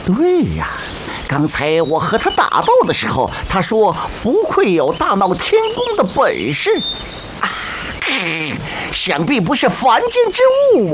对呀，刚才我和他打斗的时候，他说不愧有大闹天宫的本事，想必不是凡间之物啊。